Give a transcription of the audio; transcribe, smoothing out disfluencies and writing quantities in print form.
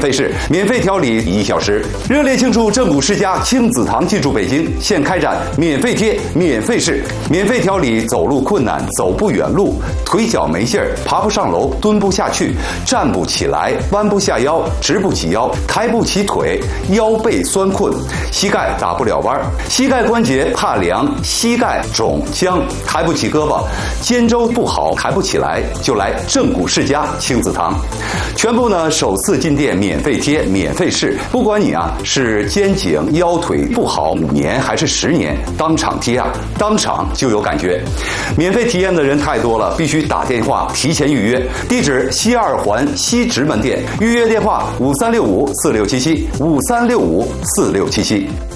费试，免费调理1小时。热烈庆祝正骨世家亲子堂进驻北京，现开展免费贴、免费试，免费调理走路困难、走不远路、腿脚没劲儿、爬不上楼、蹲不下去、站不起来、弯不下腰、直不起腰、抬不起腿、腰背酸困、膝盖打不了弯、膝盖关节怕凉、膝盖肿僵、抬不起胳膊、肩周不好抬不起来，就来正骨世家亲子堂。全部呢首次进店免费贴、免费试，不管你是肩颈腰腿不好5年还是10年，当场贴当场就有感觉。免费体验的人太多了，必须打电话提前预约。地址西二环西直门店，预约电话53654677，53654677。